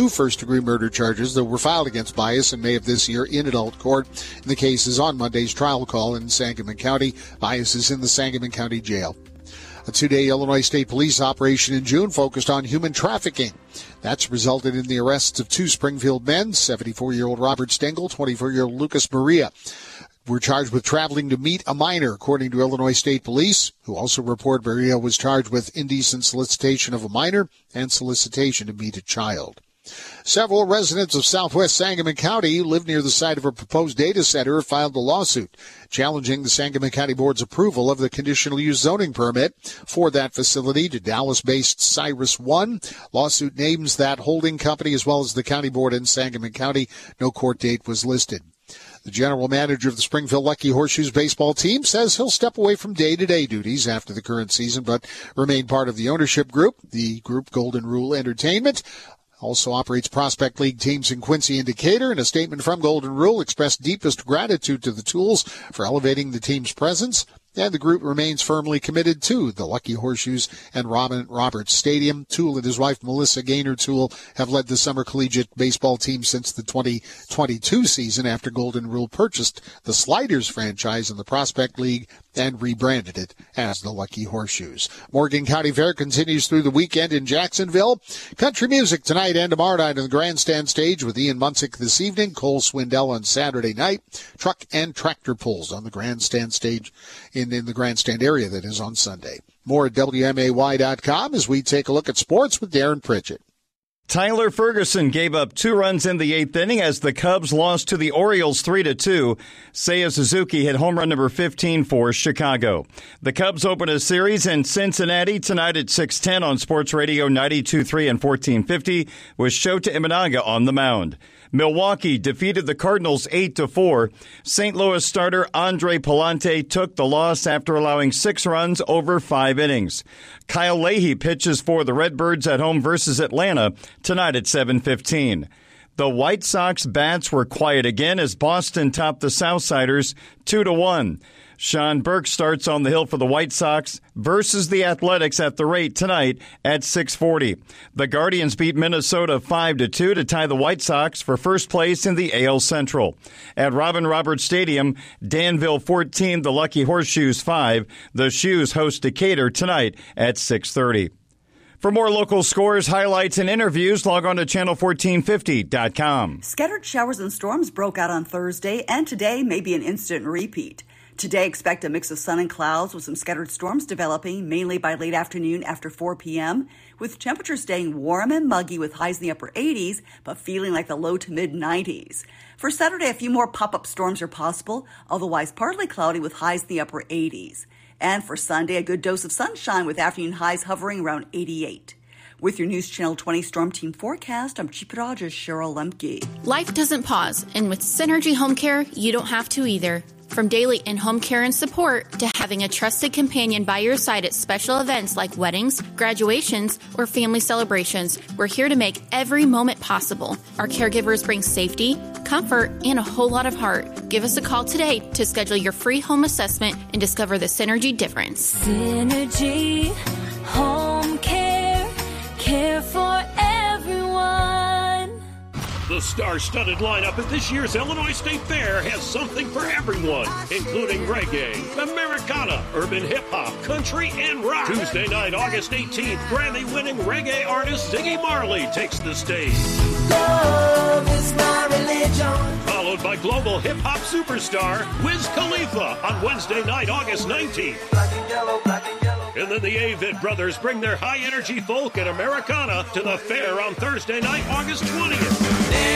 two first-degree murder charges that were filed against Bias in May of this year in adult court. And the case is on Monday's trial call in Sangamon County. Bias is in the Sangamon County Jail. A two-day Illinois State Police operation in June focused on human trafficking. That's resulted in the arrests of two Springfield men, 74-year-old Robert Stengel, 24-year-old Lucas Maria. Were charged with traveling to meet a minor, according to Illinois State Police, who also report Maria was charged with indecent solicitation of a minor and solicitation to meet a child. Several residents of southwest Sangamon County who live near the site of a proposed data center have filed a lawsuit challenging the Sangamon County Board's approval of the conditional use zoning permit for that facility to Dallas-based Cyrus One. Lawsuit names that holding company as well as the county board in Sangamon County. No court date was listed. The general manager of the Springfield Lucky Horseshoes baseball team says he'll step away from day-to-day duties after the current season, but remain part of the ownership group. The group, Golden Rule Entertainment, also operates Prospect League teams in Quincy and Decatur. In a statement from Golden Rule, expressed deepest gratitude to the Tools for elevating the team's presence. And the group remains firmly committed to the Lucky Horseshoes and Robin Roberts Stadium. Toole and his wife, Melissa Gaynor Toole, have led the summer collegiate baseball team since the 2022 season after Golden Rule purchased the Sliders franchise in the Prospect League and rebranded it as the Lucky Horseshoes. Morgan County Fair continues through the weekend in Jacksonville. Country music tonight and tomorrow night on the grandstand stage with Ian Munsick this evening. Cole Swindell on Saturday night. Truck and tractor pulls on the grandstand stage in the grandstand area that is on Sunday. More at WMAY.com as we take a look at sports with Darren Pritchett. Tyler Ferguson gave up 2 runs in the 8th inning as the Cubs lost to the Orioles 3-2. Seiya Suzuki hit home run number 15 for Chicago. The Cubs open a series in Cincinnati tonight at 6:10 on Sports Radio 92.3 and 1450 with Shota Imanaga on the mound. Milwaukee defeated the Cardinals 8-4. St. Louis starter Andre Palante took the loss after allowing 6 runs over 5 innings. Kyle Leahy pitches for the Redbirds at home versus Atlanta tonight at 7:15. The White Sox bats were quiet again as Boston topped the Southsiders 2-1. Sean Burke starts on the hill for the White Sox versus the Athletics at the rate tonight at 6:40. The Guardians beat Minnesota 5-2 to tie the White Sox for first place in the AL Central. At Robin Roberts Stadium, Danville 14, the Lucky Horseshoes 5. The Shoes host Decatur tonight at 6:30. For more local scores, highlights, and interviews, log on to channel1450.com. Scattered showers and storms broke out on Thursday, and today may be an instant repeat. Today, expect a mix of sun and clouds with some scattered storms developing, mainly by late afternoon after 4 p.m., with temperatures staying warm and muggy with highs in the upper 80s, but feeling like the low to mid-90s. For Saturday, a few more pop-up storms are possible, otherwise partly cloudy with highs in the upper 80s. And for Sunday, a good dose of sunshine with afternoon highs hovering around 88. With your News Channel 20 Storm Team forecast, I'm Chief Meteorologist Cheryl Lemke. Life doesn't pause, and with Synergy Home Care, you don't have to either. From daily in-home care and support to having a trusted companion by your side at special events like weddings, graduations, or family celebrations, we're here to make every moment possible. Our caregivers bring safety, comfort, and a whole lot of heart. Give us a call today to schedule your free home assessment and discover the Synergy difference. Synergy Home Care, care for everyone. The star-studded lineup at this year's Illinois State Fair has something for everyone, including reggae, Americana, urban hip-hop, country, and rock. Tuesday night, August 18th, Grammy-winning reggae artist Ziggy Marley takes the stage. Love is my religion. Followed by global hip-hop superstar Wiz Khalifa on Wednesday night, August 19th. Black and yellow, black and yellow. And then the Avett Brothers bring their high-energy folk and Americana to the fair on Thursday night, August 20th.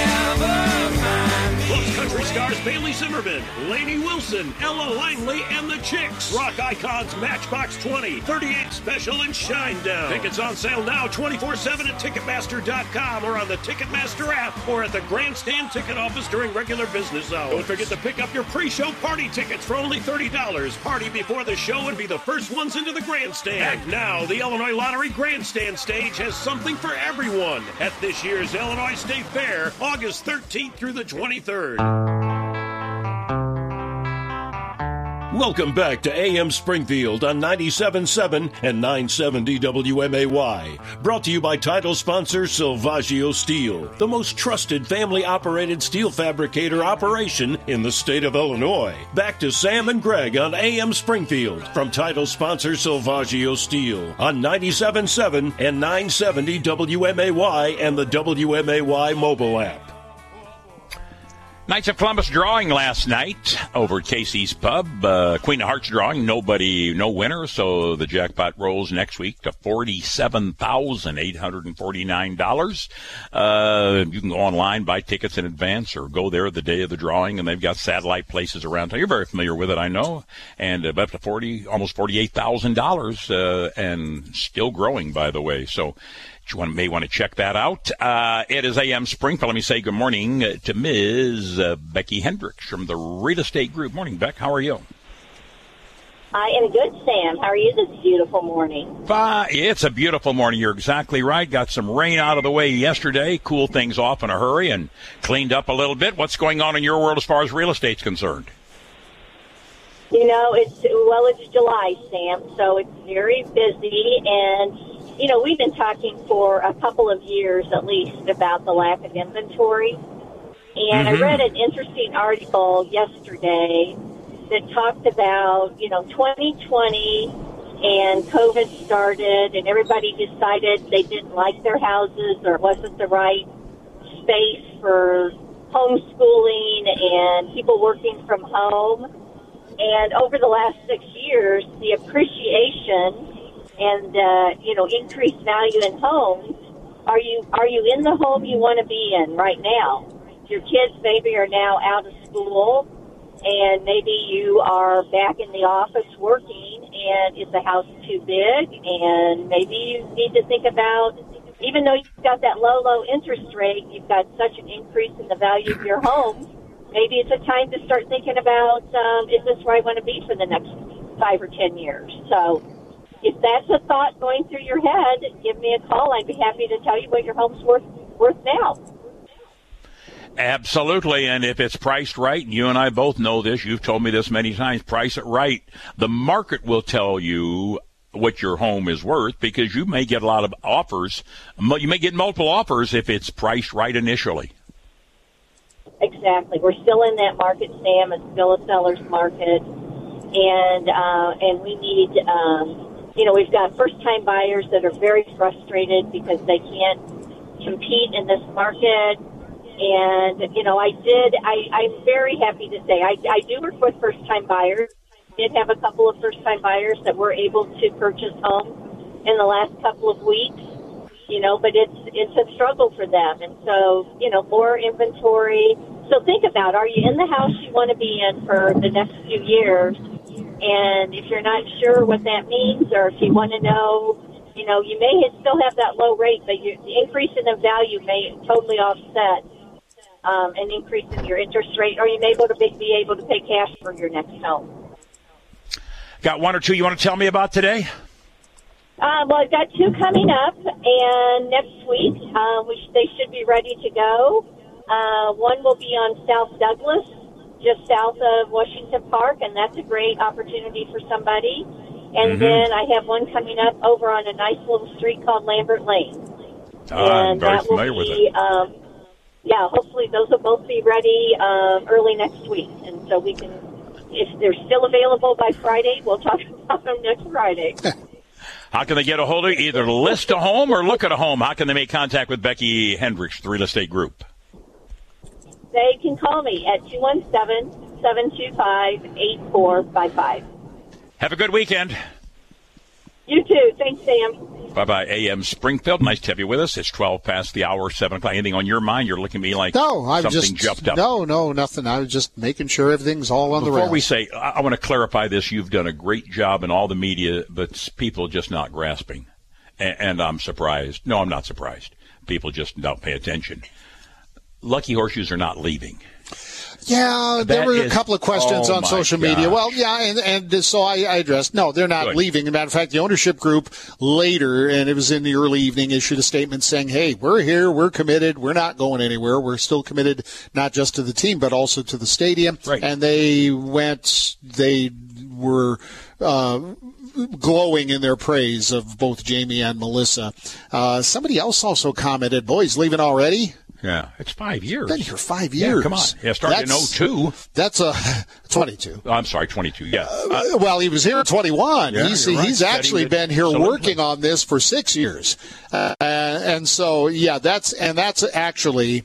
Plus country stars Bailey Zimmerman, Lainey Wilson, Ella Langley, and the Chicks. Rock icons Matchbox 20, 38 Special, and Shinedown. Tickets on sale now 24/7 at Ticketmaster.com or on the Ticketmaster app or at the Grandstand Ticket Office during regular business hours. Don't forget to pick up your pre-show party tickets for only $30. Party before the show and be the first ones into the grandstand. And now, the Illinois Lottery Grandstand stage has something for everyone at this year's Illinois State Fair, August 13th through the 23rd. Welcome back to AM Springfield on 97.7 and 970 WMAY. Brought to you by title sponsor Silvaggio Steel, the most trusted family-operated steel fabricator operation in the state of Illinois. Back to Sam and Greg on AM Springfield from title sponsor Silvaggio Steel on 97.7 and 970 WMAY and the WMAY mobile app. Knights of Columbus drawing last night over at Casey's Pub. Queen of Hearts drawing, no winner, so the jackpot rolls next week to $47,849. You can go online, buy tickets in advance, or go there the day of the drawing, and they've got satellite places around town. You're very familiar with it, I know, and up to almost $48,000, and still growing, by the way. So you may want to check that out. It is AM Springfield. Let me say good morning to Ms. Becky Hendricks from the Real Estate Group. Morning, Beck. How are you? I am good, Sam. How are you this beautiful morning? It's a beautiful morning. You're exactly right. Got some rain out of the way yesterday, cooled things off in a hurry, and cleaned up a little bit. What's going on in your world as far as real estate's concerned? You know, it's July, Sam, so it's very busy, and you know, we've been talking for a couple of years at least about the lack of inventory. And I read an interesting article yesterday that talked about, 2020 and COVID started and everybody decided they didn't like their houses or it wasn't the right space for homeschooling and people working from home. And over the last 6 years, the appreciation and increased value in homes. Are you in the home you want to be in right now? Your kids maybe are now out of school, and maybe you are back in the office working, and is the house too big? And maybe you need to think about, even though you've got that low interest rate, you've got such an increase in the value of your home. Maybe it's a time to start thinking about, is this where I want to be for the next 5 or 10 years? So if that's a thought going through your head, give me a call. I'd be happy to tell you what your home's worth now. Absolutely, and if it's priced right, and you and I both know this, you've told me this many times, price it right. The market will tell you what your home is worth because you may get a lot of offers. You may get multiple offers if it's priced right initially. Exactly. We're still in that market, Sam. It's still a seller's market, and we need, we've got first-time buyers that are very frustrated because they can't compete in this market. And, I'm very happy to say I do work with first-time buyers. I did have a couple of first-time buyers that were able to purchase homes in the last couple of weeks, but it's a struggle for them. And so, more inventory. So think about, are you in the house you want to be in for the next few years? And if you're not sure what that means, or if you want to know, you may still have that low rate, but the increase in the value may totally offset an increase in your interest rate, or you may be able to pay cash for your next home. Got one or two you want to tell me about today? Well, I've got two coming up, and next week they should be ready to go. One will be on South Douglas, just south of Washington Park, and that's a great opportunity for somebody. And then I have one coming up over on a nice little street called Lambert Lane. I'm very familiar with it. Hopefully those will both be ready early next week. And so we can, if they're still available by Friday, we'll talk about them next Friday. How can they get a hold of you? Either list a home or look at a home. How can they make contact with Becky Hendricks, the Real Estate Group? They can call me at 217-725-8455. Have a good weekend. You too. Thanks, Sam. Bye-bye, AM Springfield. Nice to have you with us. It's 12 past the hour, 7 o'clock. Anything on your mind? You're looking at me like something jumped up. No, nothing. I was just making sure everything's all on the rails. Before we say, I want to clarify this. You've done a great job in all the media, but people just not grasping. And I'm surprised. No, I'm not surprised. People just don't pay attention. Lucky Horseshoes are not leaving. Yeah, there were a couple of questions on social media. gosh. Well, yeah, and so I addressed, no, they're not Good. leaving. As a matter of fact, the ownership group later, and it was in the early evening, issued a statement saying, hey, we're here, we're committed, we're not going anywhere. We're still committed not just to the team, but also to the stadium. Right. And they were glowing in their praise of both Jamie and Melissa. Somebody else also commented, boy, he's leaving already? Yeah, it's 5 years. Been here 5 years. Yeah, come on. Yeah, started in 02. That's 22. Oh, I'm sorry, 22. Yeah. Well, he was here in 21. Yeah, he's you're right. he's actually been here Absolutely. working on this for 6 years, and so yeah, that's actually.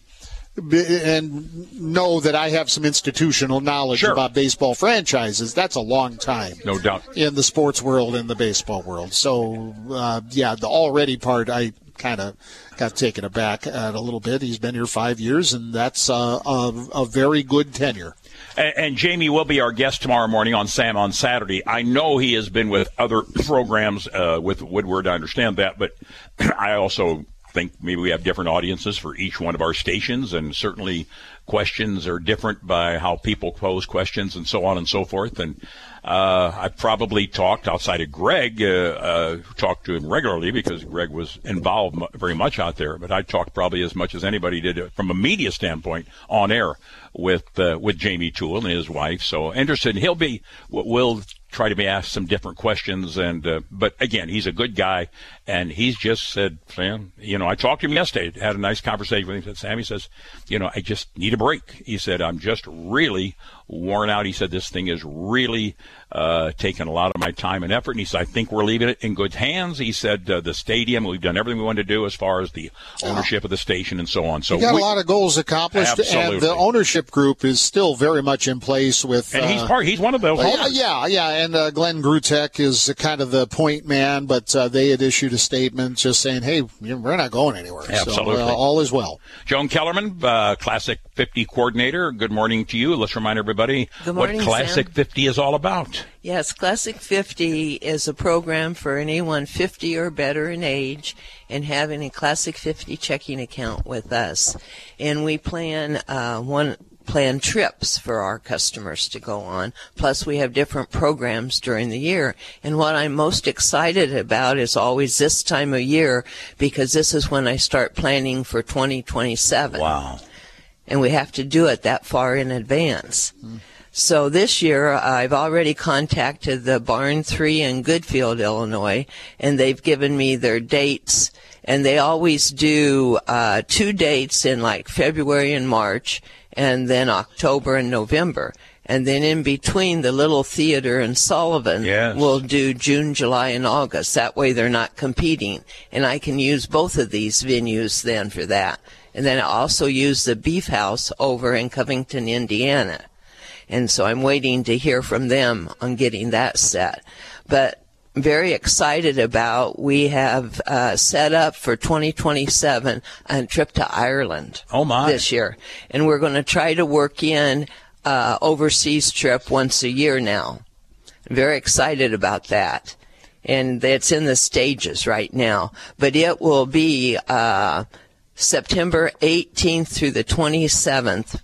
And know that I have some institutional knowledge Sure. about baseball franchises. That's a long time. No doubt. In the sports world and the baseball world. So, yeah, the already part, I kind of got taken aback at a little bit. He's been here 5 years, and that's a very good tenure. And Jamie will be our guest tomorrow morning on Sam on Saturday. I know he has been with other programs with Woodward. I understand that, but I also think maybe we have different audiences for each one of our stations, and certainly questions are different by how people pose questions and so on and so forth. And I probably talked outside of Greg, talked to him regularly because Greg was involved very much out there, but I talked probably as much as anybody did from a media standpoint on air with Jamie Toole and his wife. So interested. We'll try to be asked some different questions, but again, he's a good guy, and he's just said, Sam, I talked to him yesterday, had a nice conversation with him. He said, Sam, he says, I just need a break. He said, I'm just really worn out. He said, this thing is really taken a lot of my time and effort. And he said, I think we're leaving it in good hands. He said, the stadium, we've done everything we wanted to do as far as the ownership of the station and so on. So we got a lot of goals accomplished, Absolutely. and the ownership group is still very much in place with. And he's one of those owners. Yeah. And Glenn Grutek is kind of the point man, but they had issued a statement just saying, hey, we're not going anywhere. Absolutely. So all is well. Joan Kellerman, Classic 50 coordinator. Good morning to you. Let's remind everybody Good morning, what Classic Sam. 50 is all about. Yes, Classic 50 is a program for anyone 50 or better in age and having a Classic 50 checking account with us. And we plan trips for our customers to go on. Plus, we have different programs during the year. And what I'm most excited about is always this time of year, because this is when I start planning for 2027. Wow. And we have to do it that far in advance. So this year, I've already contacted the Barn 3 in Goodfield, Illinois, and they've given me their dates. And they always do 2 dates in like February and March, and then October and November. And then in between, the Little Theater in Sullivan will do June, July, and August. That way they're not competing. And I can use both of these venues then for that. And then I also use the Beef House over in Covington, Indiana. And so I'm waiting to hear from them on getting that set. But very excited about, we have set up for 2027 a trip to Ireland this year. And we're going to try to work in overseas trip once a year now. I'm very excited about that. And it's in the stages right now. But it will be September 18th through the 27th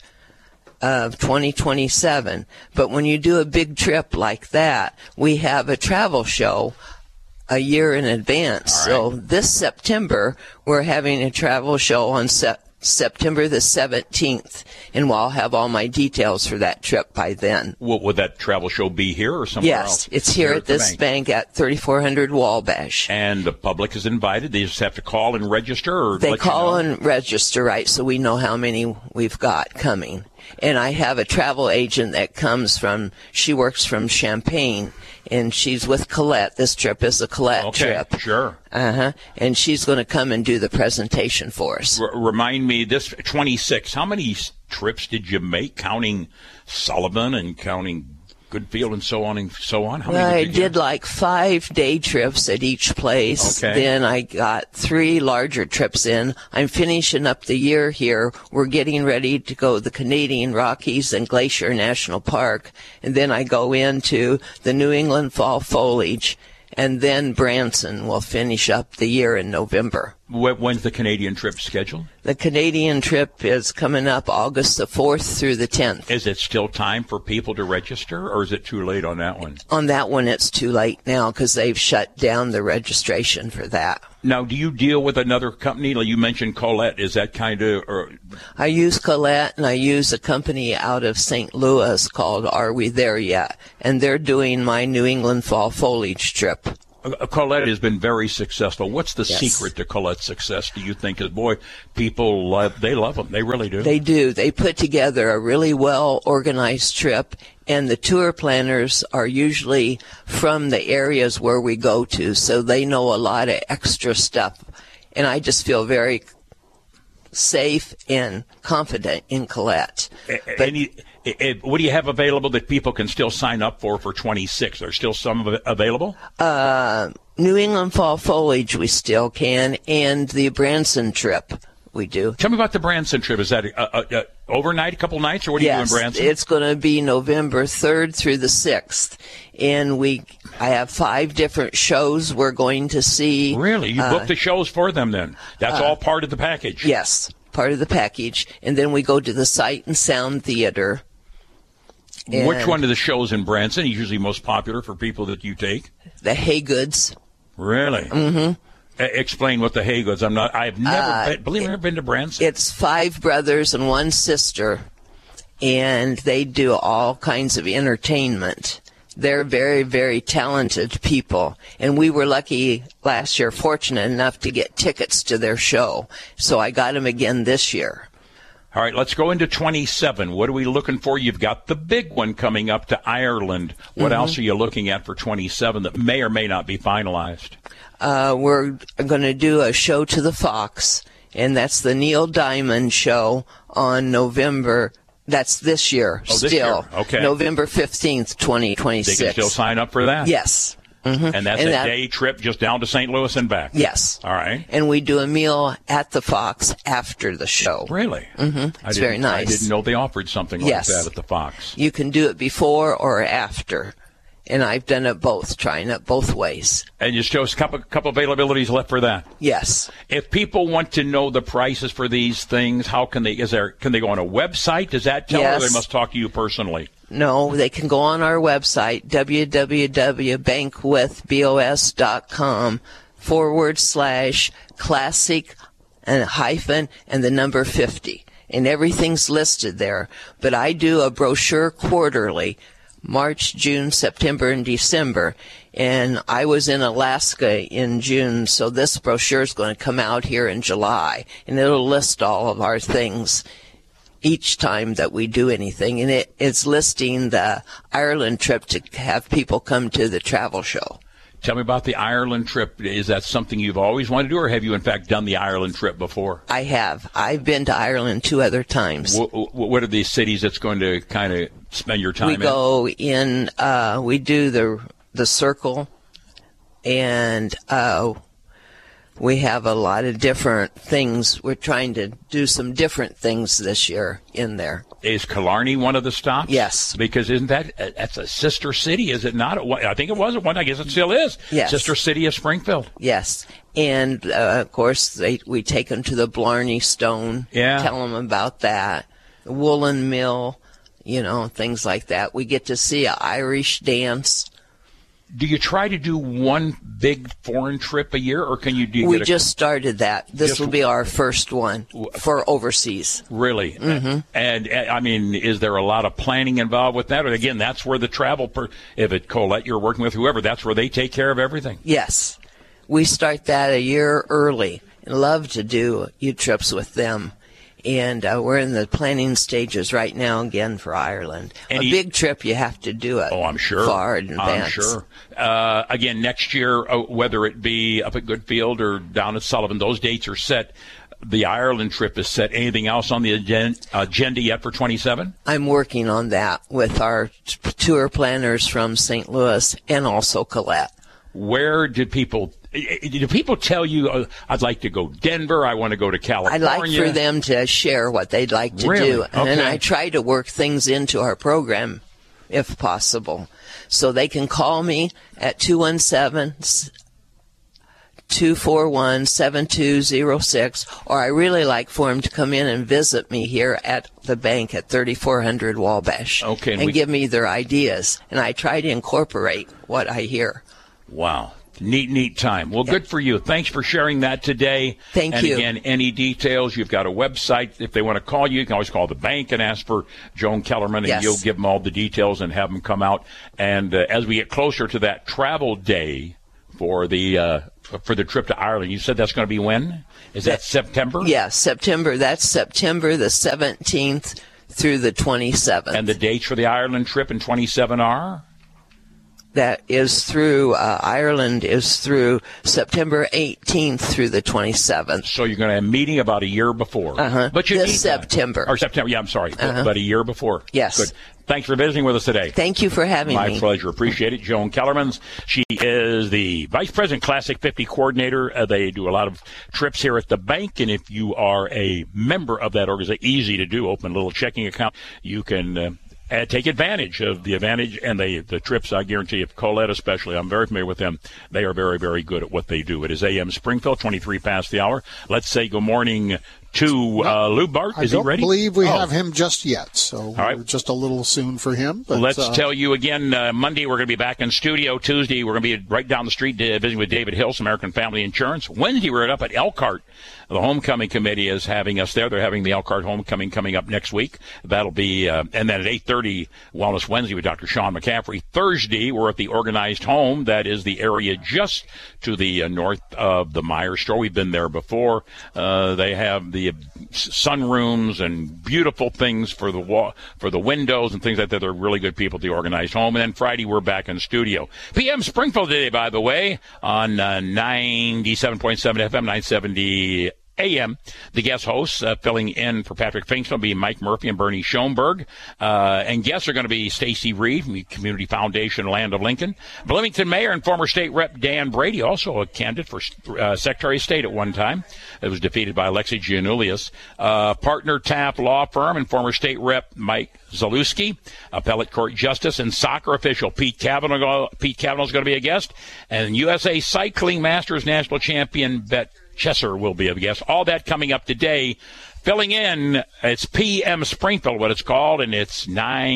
of 2027. But when you do a big trip like that, we have a travel show a year in advance. Right. So this September, we're having a travel show on September the 17th, and I'll have all my details for that trip by then. Would that travel show be here or somewhere else? Yes, it's here at this bank at 3400 Wabash. And the public is invited? They just have to call and register? Or They call and register, right, so we know how many we've got coming. And I have a travel agent that she works from Champaign, and she's with Colette. This trip is a Colette trip. Sure. And she's going to come and do the presentation for us. Remind me, this 26, how many trips did you make, counting Sullivan and counting Goodfield and so on and so on? How many I did you did like 5 day trips at each place. Okay. Then I got 3 larger trips in. I'm finishing up the year here. We're getting ready to go to the Canadian Rockies and Glacier National Park. And then I go into the New England Fall Foliage. And then Branson will finish up the year in November. When's the Canadian trip scheduled? The Canadian trip is coming up August the 4th through the 10th. Is it still time for people to register, or is it too late on that one? On that one, it's too late now because they've shut down the registration for that. Now, do you deal with another company? Like you mentioned Colette. Is that kind of... I use Colette, and I use a company out of St. Louis called Are We There Yet? And they're doing my New England Fall Foliage trip. Colette has been very successful. What's the secret to Colette's success, do you think? Because, boy, people love them. They really do. They do. They put together a really well-organized trip, and the tour planners are usually from the areas where we go to, so they know a lot of extra stuff. And I just feel very safe and confident in Colette. What do you have available that people can still sign up for 26? There's still some available? New England Fall Foliage we still can, and the Branson trip we do. Tell me about the Branson trip. Is that overnight, a couple nights, or what do you do in Branson? It's going to be November 3rd through the 6th. And I have 5 different shows we're going to see. Really? You booked the shows for them then? That's all part of the package? Yes, part of the package. And then we go to the Sight and Sound Theater. And which one of the shows in Branson is usually most popular for people that you take? The Haygoods. Really? Mm-hmm. Explain what the Haygoods. I've never been to Branson. It's 5 brothers and 1 sister, and they do all kinds of entertainment. They're very, very talented people, and we were lucky last year, fortunate enough to get tickets to their show, so I got them again this year. All right, let's go into 27. What are we looking for? You've got the big one coming up to Ireland. What else are you looking at for 27 that may or may not be finalized? We're going to do a show to the Fox, and that's the Neil Diamond show on November. That's this year still. This year. Okay. November 15th, 2026. They can still sign up for that? Yes. Mm-hmm. And that's a day trip just down to St. Louis and back? Yes. All right. And we do a meal at the Fox after the show. Really? Mm-hmm. It's very nice. I didn't know they offered something like that at the Fox. You can do it before or after. And I've done it both, trying it both ways. And you still have a couple availabilities left for that? Yes. If people want to know the prices for these things, how can they? Can they go on a website? Does that tell them, or they must talk to you personally? No, they can go on our website, www.bankwithbos.com/classic and hyphen and the number 50. And everything's listed there. But I do a brochure quarterly. March, June, September, and December. And I was in Alaska in June, so this brochure is going to come out here in July. And it'll list all of our things each time that we do anything. And it's listing the Ireland trip to have people come to the travel show. Tell me about the Ireland trip. Is that something you've always wanted to do, or have you, in fact, done the Ireland trip before? I have. I've been to Ireland 2 other times. What are the cities that's going to kind of spend your time in? We go in, we do the Circle, and we have a lot of different things. We're trying to do some different things this year in there. Is Killarney one of the stops? Yes. Because that's a sister city, is it not? I think it was at one. I guess it still is. Yes. Sister city of Springfield. Yes. And, of course, we take them to the Blarney Stone. Yeah. Tell them about that. The Woolen Mill, things like that. We get to see an Irish dance. Do you try to do one big foreign trip a year, or can you do? We just started that. This will be our first one for overseas. Really? Mm-hmm. And I mean, is there a lot of planning involved with that? Or again, that's where the travel, if it's Colette you're working with, whoever, that's where they take care of everything. Yes, we start that a year early, and love to do trips with them. And we're in the planning stages right now again for Ireland. A big trip, you have to do it. Oh, I'm sure. Far in advance. I'm sure. Again, next year, whether it be up at Goodfield or down at Sullivan, those dates are set. The Ireland trip is set. Anything else on the agenda yet for 27? I'm working on that with our tour planners from St. Louis and also Colette. Where do people tell you, I'd like to go Denver, I want to go to California? I'd like for them to share what they'd like to do. Okay. And I try to work things into our program if possible. So they can call me at 217-217-7200 888-241-7206, or I really like for him to come in and visit me here at the bank at 3400 Wabash and give me their ideas. And I try to incorporate what I hear. Wow. Neat time. Well, good for you. Thanks for sharing that today. Thank you. And again, any details, you've got a website. If they want to call you can always call the bank and ask for Joan Kellerman, and you'll give them all the details and have them come out. And as we get closer to that travel day for the trip to Ireland, you said that's going to be when? Is that September? Yeah, September. That's September the 17th through the 27th. And the dates for the Ireland trip in 27 are? That is through Ireland is through September 18th through the 27th. So you're going to have a meeting about a year before. But you this September. Or September, yeah, I'm sorry. About a year before. Yes. Good. Thanks for visiting with us today. Thank you for having me. My pleasure. Appreciate it. Joan Kellerman. She is the Vice President Classic 50 Coordinator. They do a lot of trips here at the bank, and if you are a member of that organization, easy to do. Open a little checking account. You can take advantage of the advantage and the trips, I guarantee you, Colette especially. I'm very familiar with them. They are very, very good at what they do. It is AM Springfield, 23 past the hour. Let's say good morning to Lou Bart. Is he ready? I don't believe we have him just yet, so we're just a little soon for him. But, let's tell you again, Monday we're going to be back in studio. Tuesday we're going to be right down the street visiting with David Hills, American Family Insurance. Wednesday we're up at Elkhart. The Homecoming Committee is having us there. They're having the Elkhart Homecoming coming up next week. That'll be, and then at 8:30, Wellness Wednesday with Dr. Sean McCaffrey. Thursday, we're at the Organized Home. That is the area just to the north of the Meyer store. We've been there before. They have the sunrooms and beautiful things for the windows and things like that. They're really good people at the Organized Home. And then Friday, we're back in studio. PM Springfield today, by the way, on 97.7 FM, 970 AM. The guest hosts filling in for Patrick Finks will be Mike Murphy and Bernie Schoenberg. And guests are going to be Stacy Reed from the Community Foundation, Land of Lincoln. Bloomington Mayor and former state rep Dan Brady, also a candidate for Secretary of State at one time. It was defeated by Alexi Giannoulias. Partner Taft Law Firm and former state rep Mike Zalewski. Appellate Court Justice and soccer official Pete Cavanaugh. Pete Cavanaugh is going to be a guest. And USA Cycling Masters National Champion Bet Chesser will be a guest. All that coming up today. Filling in, it's PM Springfield, what it's called, and it's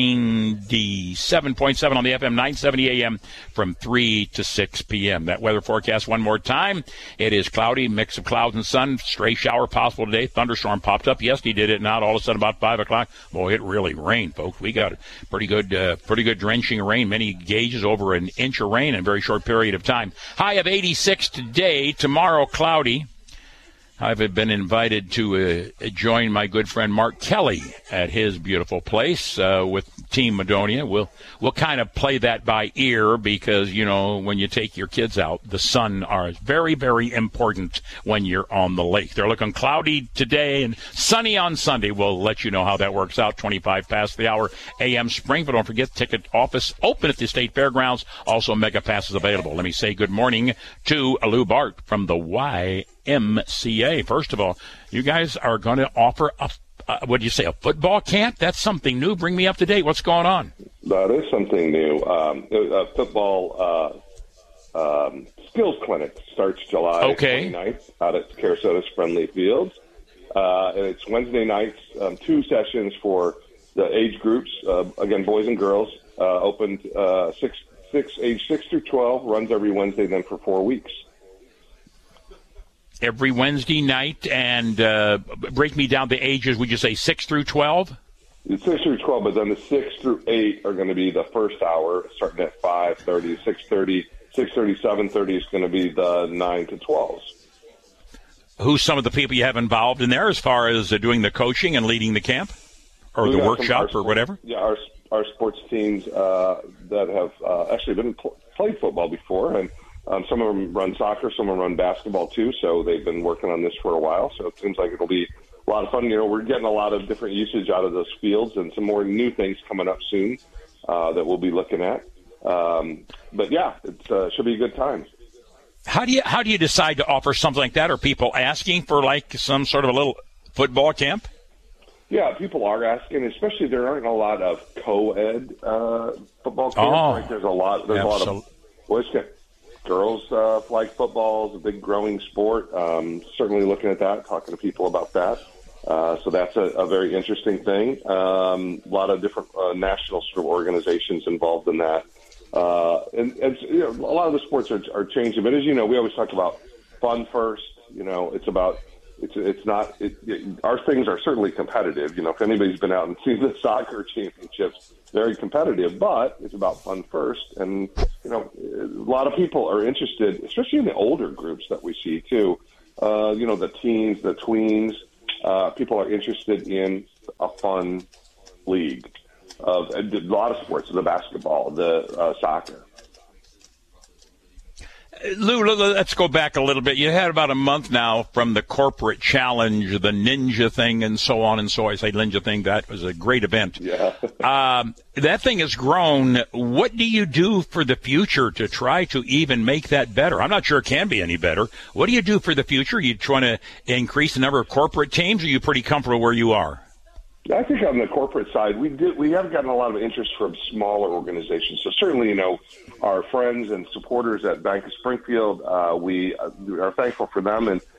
97.7 on the FM, 970 AM from 3 to 6 p.m. That weather forecast one more time. It is cloudy, mix of clouds and sun, stray shower possible today. Thunderstorm popped up. Yesterday did it, not all of a sudden about 5 o'clock. Boy, it really rained, folks. We got pretty good drenching rain. Many gauges over an inch of rain in a very short period of time. High of 86 today. Tomorrow, cloudy. I've been invited to join my good friend Mark Kelly at his beautiful place with Team Madonia. We'll kind of play that by ear because, you know, when you take your kids out, the sun is very, very important when you're on the lake. They're looking cloudy today and sunny on Sunday. We'll let you know how that works out. 25 past the hour, AM Springfield. Don't forget, ticket office open at the State Fairgrounds. Also, Mega Pass is available. Let me say good morning to Lou Bart from the YMCA. First of all, you guys are going to offer a football camp? That's something new. Bring me up to date. What's going on? That is something new. A football skills clinic starts July 29th out at Carasota's Friendly Fields. And it's Wednesday nights, 2 sessions for the age groups. Again, boys and girls. Opened age 6 through 12, runs every Wednesday then for 4 weeks. Every Wednesday night, and break me down the ages. Would you say 6 through 12? It's 6 through 12, but then the 6 through 8 are going to be the first hour, starting at 5:30, 6:30, 6:30, 7:30 is going to be the 9 to 12s. Who's some of the people you have involved in there as far as doing the coaching and leading the camp or the workshop or whatever? Yeah, our sports teams that have actually played football before, and some of them run soccer, some of them run basketball too, so they've been working on this for a while, so it seems like it'll be a lot of fun. You know, we're getting a lot of different usage out of those fields and some more new things coming up soon that we'll be looking at. But yeah, it should be a good time. How do you decide to offer something like that? Are people asking for like some sort of a little football camp? Yeah, people are asking, especially there aren't a lot of co-ed football camps. Like there's a lot of boys girls flag football is a big growing sport. Certainly looking at that, talking to people about that. So that's a very interesting thing. A lot of different national sort of organizations involved in that. And you know, a lot of the sports are changing. But as you know, we always talk about fun first. You know, it's about our things are certainly competitive. You know, if anybody's been out and seen the soccer championships, very competitive, but it's about fun first. And, you know, a lot of people are interested, especially in the older groups that we see too. You know, the teens, the tweens, people are interested in a fun league of a lot of sports, the basketball, the soccer. Lou, let's go back a little bit. You had about a month now from the corporate challenge, the ninja thing, and so on and so. I say ninja thing. That was a great event. Yeah. That thing has grown. What do you do for the future to try to even make that better? I'm not sure it can be any better. What do you do for the future? Are you trying to increase the number of corporate teams, or are you pretty comfortable where you are? I think on the corporate side, we have gotten a lot of interest from smaller organizations. So certainly, you know, our friends and supporters at Bank of Springfield, we are thankful for them, and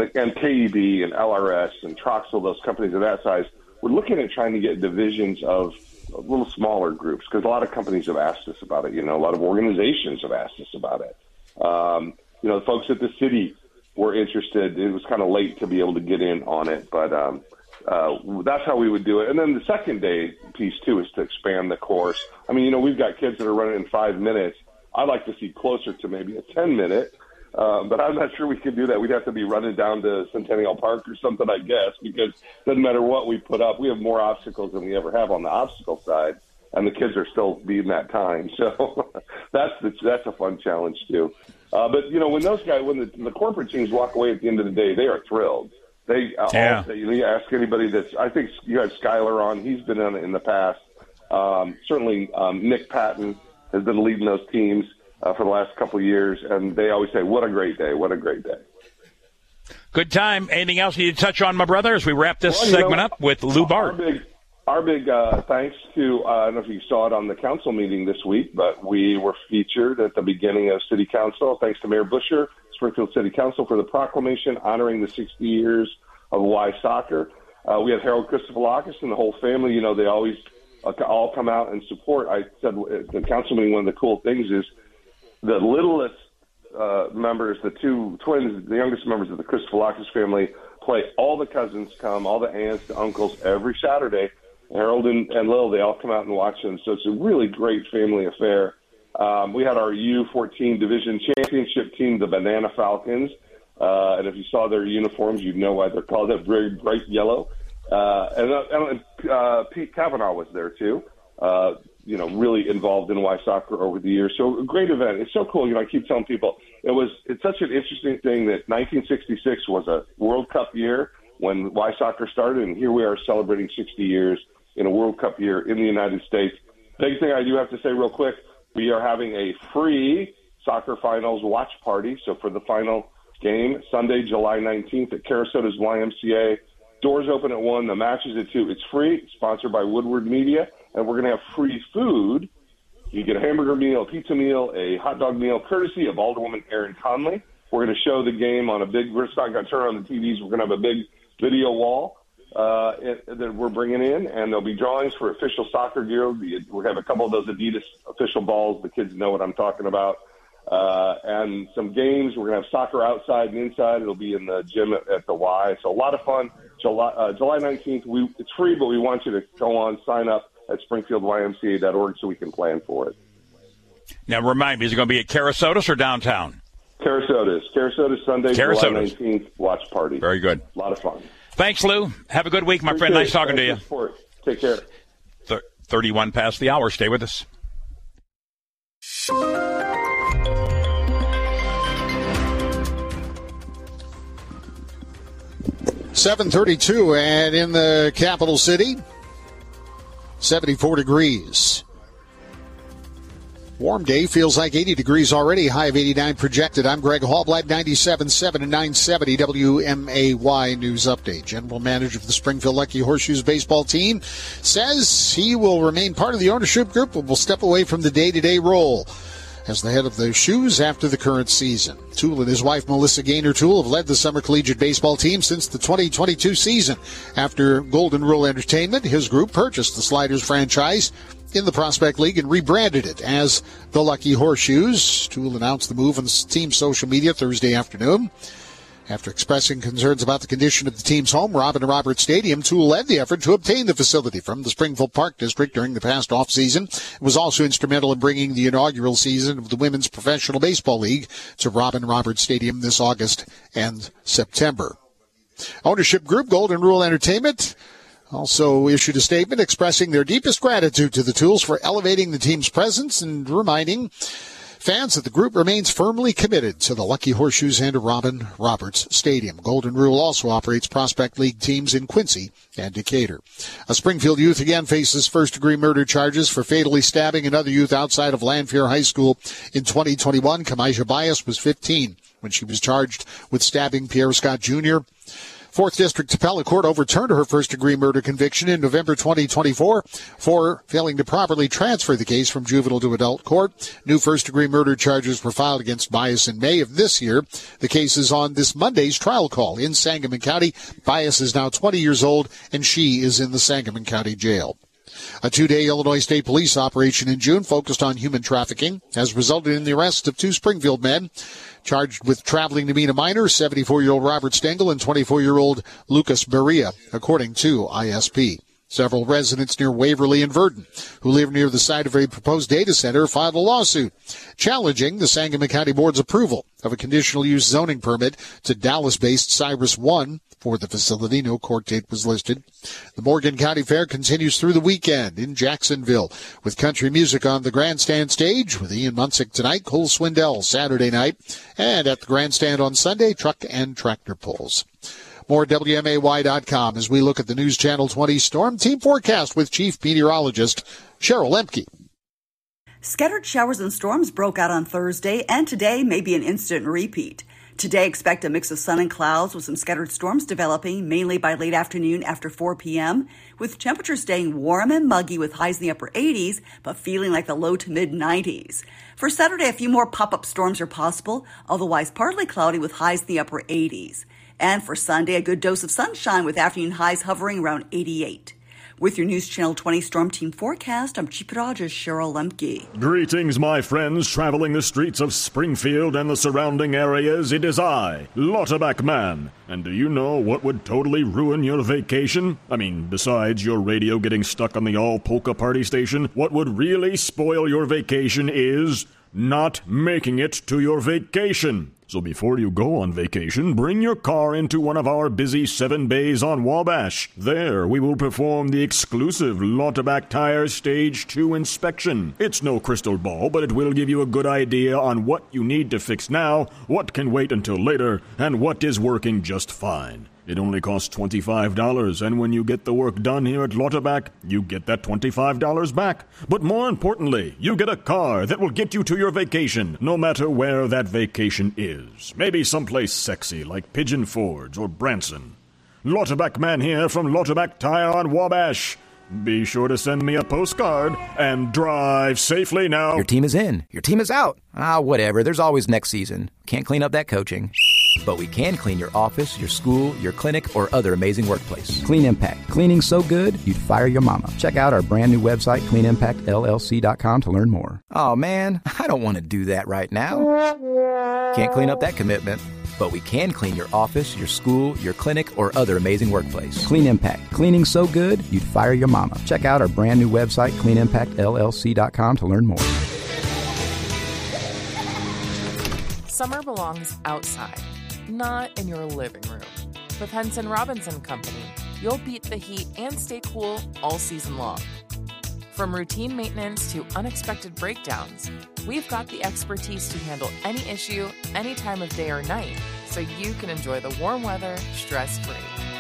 KEB and LRS and Troxel, those companies of that size. We're looking at trying to get divisions of little smaller groups because a lot of companies have asked us about it. You know, a lot of organizations have asked us about it. You know, the folks at the city were interested. It was kind of late to be able to get in on it, but that's how we would do it. And then the second day piece, too, is to expand the course. I mean, you know, we've got kids that are running in 5 minutes. I'd like to see closer to maybe a 10-minute, but I'm not sure we could do that. We'd have to be running down to Centennial Park or something, I guess, because it doesn't matter what we put up. We have more obstacles than we ever have on the obstacle side, and the kids are still beating that time. So that's a fun challenge, too. But, you know, when those guys, when the corporate teams walk away at the end of the day, they are thrilled. They all say, you ask anybody that's, I think you had Skyler on. He's been on it in the past. Certainly, Nick Patton has been leading those teams for the last couple of years, and they always say, what a great day, what a great day. Good time. Anything else you need to touch on, my brother, as we wrap this segment up with Lou Bart? Our big thanks to, I don't know if you saw it on the council meeting this week, but we were featured at the beginning of City Council. Thanks to Mayor Busher, Springfield City Council, for the proclamation honoring the 60 years of Y Soccer. We have Harold Christopherlakis and the whole family. You know, they always all come out and support. I said at the council meeting, one of the cool things is the littlest members, the two twins, the youngest members of the Christopherlakis family, play. All the cousins come, all the aunts, the uncles, every Saturday. Harold and Lil, they all come out and watch them. So it's a really great family affair. We had our U14 Division Championship team, the Banana Falcons. And if you saw their uniforms, you'd know why they're called that, very bright yellow. And Pete Kavanaugh was there, too, you know, really involved in Y Soccer over the years. So a great event. It's so cool. You know, I keep telling people it's such an interesting thing that 1966 was a World Cup year when Y Soccer started, and here we are celebrating 60 years in a World Cup year in the United States. Big thing I do have to say real quick, we are having a free soccer finals watch party. So for the final game, Sunday, July 19th at Carasota's YMCA. Doors open at 1, the match is at 2. It's free. It's sponsored by Woodward Media, and we're going to have free food. You get a hamburger meal, a pizza meal, a hot dog meal, courtesy of Alderwoman Erin Conley. We're going to show the game on we're just not going to turn on the TVs. We're going to have a big video wall that we're bringing in, and there'll be drawings for official soccer gear. We're going to have a couple of those Adidas official balls. The kids know what I'm talking about. And some games. We're going to have soccer outside and inside. It'll be in the gym at the Y. So a lot of fun. July 19th. It's free, but we want you to go on, sign up at SpringfieldYMCA.org so we can plan for it. Now, remind me, is it going to be at Carasota's or downtown? Carasota's Sunday, July 19th, watch party. Very good. A lot of fun. Thanks, Lou. Have a good week, my friend. Nice talking to you. Support. Take care. 31 past the hour. Stay with us. .32 and in the capital city, 74 degrees. Warm day, feels like 80 degrees already, high of 89 projected. I'm Greg Hallblad, 97.7 and 970 WMAY News Update. General manager of the Springfield Lucky Horseshoes baseball team says he will remain part of the ownership group but will step away from the day-to-day role. as the head of the Shoes after the current season. Toole and his wife, Melissa Gaynor Toole, have led the Summer Collegiate Baseball team since the 2022 season. After Golden Rule Entertainment, his group purchased the Sliders franchise in the Prospect League and rebranded it as the Lucky Horseshoes. Toole announced the move on the team's social media Thursday afternoon. After expressing concerns about the condition of the team's home, Robin Roberts Stadium, Toole led the effort to obtain the facility from the Springfield Park District during the past offseason. It was also instrumental in bringing the inaugural season of the Women's Professional Baseball League to Robin Roberts Stadium this August and September. Ownership group Golden Rule Entertainment also issued a statement expressing their deepest gratitude to the Tooles for elevating the team's presence and reminding fans that the group remains firmly committed to the Lucky Horseshoes and Robin Roberts Stadium. Golden Rule also operates Prospect League teams in Quincy and Decatur. A Springfield youth again faces first-degree murder charges for fatally stabbing another youth outside of Lanphier High School in 2021. Kamaisha Bias was 15 when she was charged with stabbing Pierre Scott Jr. 4th District Appellate Court overturned her first-degree murder conviction in November 2024 for failing to properly transfer the case from juvenile to adult court. New first-degree murder charges were filed against Bias in May of this year. The case is on this Monday's trial call in Sangamon County. Bias is now 20 years old, and she is in the Sangamon County Jail. A 2-day Illinois State Police operation in June focused on human trafficking has resulted in the arrest of 2 Springfield men charged with traveling to meet a minor, 74-year-old Robert Stengel and 24-year-old Lucas Berea, according to ISP. Several residents near Waverly and Verdon, who live near the site of a proposed data center, filed a lawsuit challenging the Sangamon County Board's approval of a conditional use zoning permit to Dallas-based Cyrus One for the facility. No court date was listed. The Morgan County Fair continues through the weekend in Jacksonville with country music on the grandstand stage with Ian Munsick tonight, Cole Swindell Saturday night, and at the grandstand on Sunday, truck and tractor pulls. More WMAY.com as we look at the News Channel 20 Storm Team Forecast with Chief Meteorologist Cheryl Lemke. Scattered showers and storms broke out on Thursday, and today may be an instant repeat. Today, expect a mix of sun and clouds with some scattered storms developing, mainly by late afternoon after 4 p.m., with temperatures staying warm and muggy with highs in the upper 80s, but feeling like the low to mid-90s. For Saturday, a few more pop-up storms are possible, otherwise partly cloudy with highs in the upper 80s. And for Sunday, a good dose of sunshine with afternoon highs hovering around 88. With your News Channel 20 Storm Team Forecast, I'm Chief Meteorologist Cheryl Lemke. Greetings, my friends, traveling the streets of Springfield and the surrounding areas. It is I, Lauterbach Man. And do you know what would totally ruin your vacation? I mean, besides your radio getting stuck on the all-polka party station, what would really spoil your vacation is not making it to your vacation. So before you go on vacation, bring your car into one of our busy 7 bays on Wabash. There, we will perform the exclusive Lauterbach Tire Stage 2 inspection. It's no crystal ball, but it will give you a good idea on what you need to fix now, what can wait until later, and what is working just fine. It only costs $25, and when you get the work done here at Lauterbach, you get that $25 back. But more importantly, you get a car that will get you to your vacation, no matter where that vacation is. Maybe someplace sexy like Pigeon Forge or Branson. Lauterbach Man here from Lauterbach Tire on Wabash. Be sure to send me a postcard and drive safely now. Your team is in. Your team is out. Whatever. There's always next season. Can't clean up that coaching. But we can clean your office, your school, your clinic, or other amazing workplace. Clean Impact. Cleaning so good, you'd fire your mama. Check out our brand new website, cleanimpactllc.com, to learn more. Oh, man, I don't want to do that right now. Can't clean up that commitment. But we can clean your office, your school, your clinic, or other amazing workplace. Clean Impact. Cleaning so good, you'd fire your mama. Check out our brand new website, cleanimpactllc.com, to learn more. Summer belongs outside, not in your living room. With Henson Robinson Company, you'll beat the heat and stay cool all season long. From routine maintenance to unexpected breakdowns, we've got the expertise to handle any issue, any time of day or night, so you can enjoy the warm weather stress-free.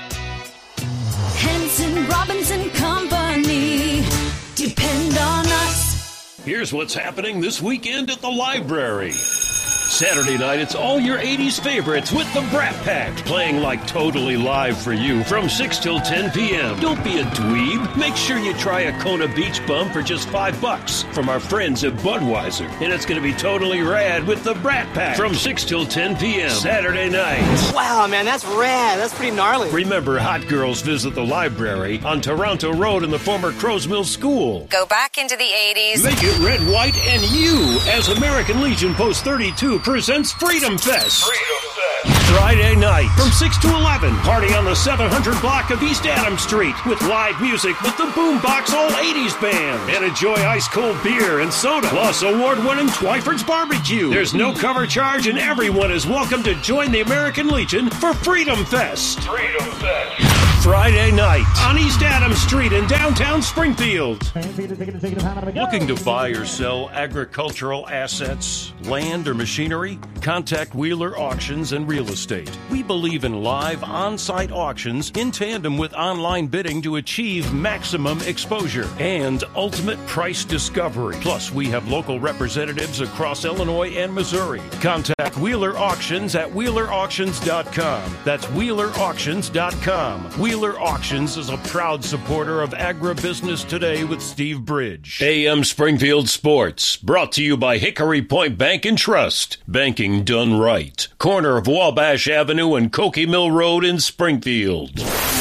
Henson Robinson Company. Depend on us. Here's what's happening this weekend at the library. Saturday night, it's all your 80s favorites with the Brat Pack, playing like totally live for you from 6 till 10 p.m. Don't be a dweeb. Make sure you try a Kona Beach Bum for just $5 from our friends at Budweiser. And it's going to be totally rad with the Brat Pack from 6 till 10 p.m. Saturday night. Wow, man, that's rad. That's pretty gnarly. Remember, hot girls visit the library on Toronto Road in the former Crows Mill School. Go back into the 80s. Make it red, white, and you as American Legion Post 32 presents Freedom Fest. Friday night from 6 to 11. Party on the 700 block of East Adams Street with live music with the Boombox All 80s Band. And enjoy ice-cold beer and soda, plus award-winning Twyford's Barbecue. There's no cover charge and everyone is welcome to join the American Legion for Freedom Fest. Freedom Fest. Friday night on East Adams Street in downtown Springfield. Looking to buy or sell agricultural assets, land, or machinery? Contact Wheeler Auctions and Real Estate. We believe in live on-site auctions in tandem with online bidding to achieve maximum exposure and ultimate price discovery. Plus, we have local representatives across Illinois and Missouri. Contact Wheeler Auctions at WheelerAuctions.com. That's WheelerAuctions.com. Wheeler Auctions is a proud supporter of Agribusiness Today with Steve Bridge. AM Springfield Sports, brought to you by Hickory Point Bank and Trust. Banking done right. Corner of Wabash Avenue and Cokie Mill Road in Springfield.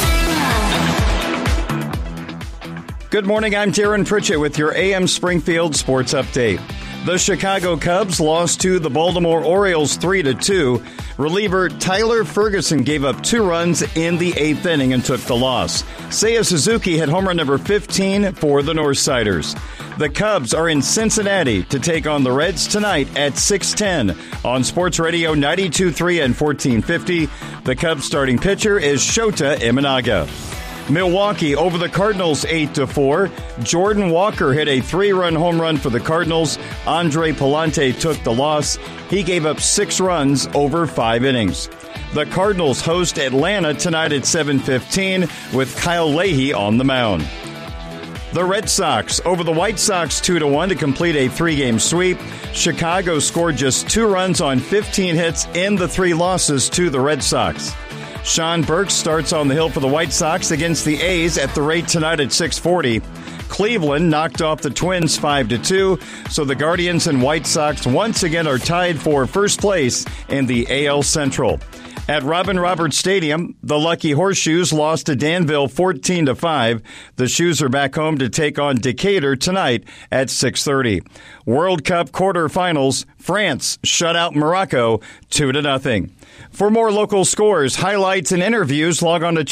Good morning, I'm Darren Pritchett with your AM Springfield Sports Update. The Chicago Cubs lost to the Baltimore Orioles 3-2. Reliever Tyler Ferguson gave up 2 runs in the 8th inning and took the loss. Seiya Suzuki hit home run number 15 for the Northsiders. The Cubs are in Cincinnati to take on the Reds tonight at 6:10 on Sports Radio 92.3 and 1450. The Cubs starting pitcher is Shota Imanaga. Milwaukee over the Cardinals 8-4. Jordan Walker hit a 3-run home run for the Cardinals. Andre Palante took the loss. He gave up 6 runs over 5 innings. The Cardinals host Atlanta tonight at 7:15 with Kyle Leahy on the mound. The Red Sox over the White Sox 2-1 to complete a 3-game sweep. Chicago scored just 2 runs on 15 hits in the 3 losses to the Red Sox. Sean Burks starts on the hill for the White Sox against the A's at the rate tonight at 6:40. Cleveland knocked off the Twins 5-2, so the Guardians and White Sox once again are tied for first place in the AL Central. At Robin Roberts Stadium, the Lucky Horseshoes lost to Danville 14-5. The Shoes are back home to take on Decatur tonight at 6:30. World Cup quarterfinals, France shut out Morocco 2-0. For more local scores, highlights, and interviews, log on to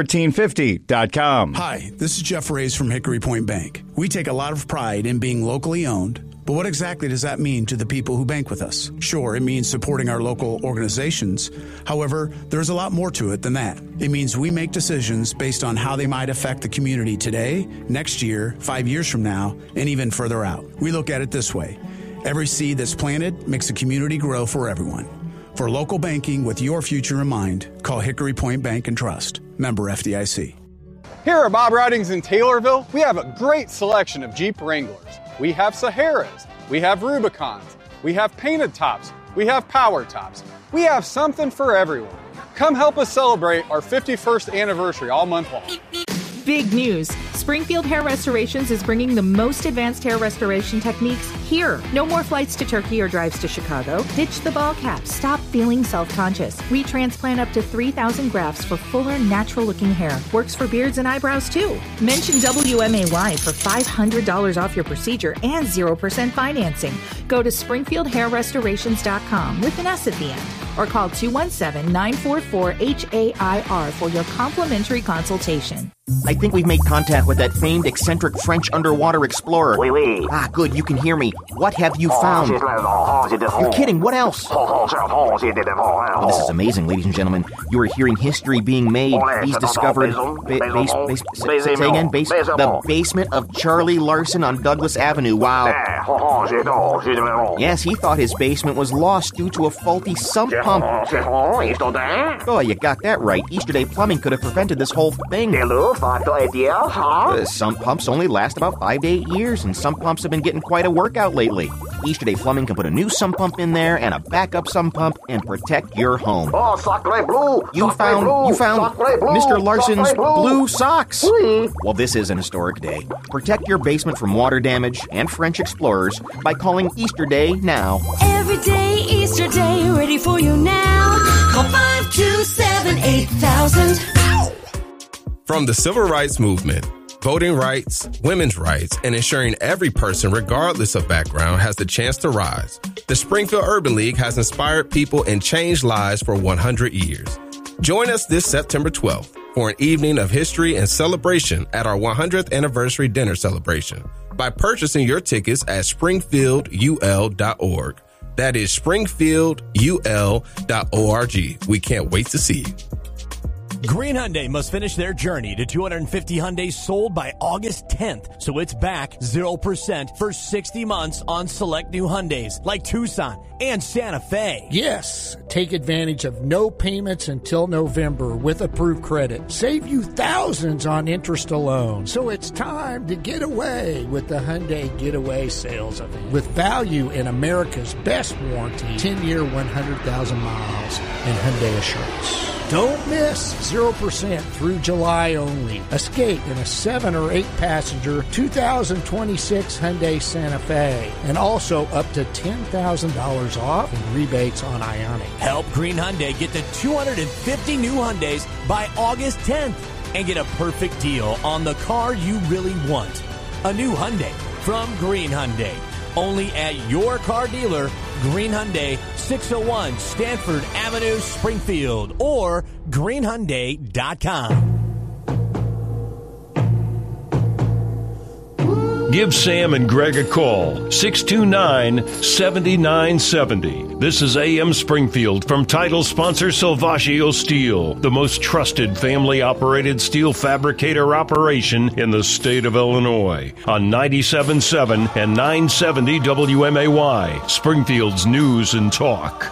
channel1450.com. Hi, this is Jeff Reyes from Hickory Point Bank. We take a lot of pride in being locally owned, but what exactly does that mean to the people who bank with us? Sure, it means supporting our local organizations. However, there's a lot more to it than that. It means we make decisions based on how they might affect the community today, next year, 5 years from now, and even further out. We look at it this way. Every seed that's planted makes a community grow for everyone. For local banking with your future in mind, call Hickory Point Bank and Trust. Member FDIC. Here at Bob Ridings in Taylorville, we have a great selection of Jeep Wranglers. We have Saharas, we have Rubicons, we have painted tops, we have power tops. We have something for everyone. Come help us celebrate our 51st anniversary all month long. Big news! Springfield Hair Restorations is bringing the most advanced hair restoration techniques here. No more flights to Turkey or drives to Chicago. Ditch the ball cap. Stop feeling self-conscious. We transplant up to 3,000 grafts for fuller, natural-looking hair. Works for beards and eyebrows, too. Mention WMAY for $500 off your procedure and 0% financing. Go to SpringfieldHairRestorations.com with an S at the end. Or call 217-944-HAIR for your complimentary consultation. I think we've made contact with that famed eccentric French underwater explorer. Oui, oui. Ah, good, you can hear me. What have you found? You're kidding, what else? This is amazing, ladies and gentlemen. You are hearing history being made. He's discovered... Say again, the basement of Charlie Larson on Douglas Avenue. Wow. Yes, he thought his basement was lost due to a faulty sump pump. Oh, you got that right. Easter Day Plumbing could have prevented this whole thing. Sump pumps only last about 5 to 8 years, and sump pumps have been getting quite a workout lately. Easterday Plumbing can put a new sump pump in there and a backup sump pump and protect your home. Oh, sacre bleu! You found Mr. Larson's blue socks. Oui. Well, this is an historic day. Protect your basement from water damage and French explorers by calling Easter Day now. Every day, Easter Day, ready for you now. Call 527-8000. From the Civil Rights Movement, voting rights, women's rights, and ensuring every person, regardless of background, has the chance to rise, the Springfield Urban League has inspired people and changed lives for 100 years. Join us this September 12th for an evening of history and celebration at our 100th anniversary dinner celebration by purchasing your tickets at springfieldul.org. That is springfieldul.org. We can't wait to see you. Green Hyundai must finish their journey to 250 Hyundais sold by August 10th, so it's back 0% for 60 months on select new Hyundais like Tucson and Santa Fe. Yes, take advantage of no payments until November with approved credit. Save you thousands on interest alone. So it's time to get away with the Hyundai Getaway Sales Event. With value in America's best warranty, 10-year, 100,000 miles, and Hyundai Assurance. Don't miss 0% through July only. Escape in a 7 or 8 passenger 2026 Hyundai Santa Fe, and also up to $10,000 off in rebates on Ioniq. Help Green Hyundai get to 250 new Hyundais by August 10th and get a perfect deal on the car you really want. A new Hyundai from Green Hyundai. Only at your car dealer, Green Hyundai, 601 Stanford Avenue, Springfield, or greenhyundai.com. Give Sam and Greg a call, 629-7970. This is AM Springfield from title sponsor Salvaggio Steel, the most trusted family-operated steel fabricator operation in the state of Illinois. On 97.7 and 970 WMAY, Springfield's News and Talk.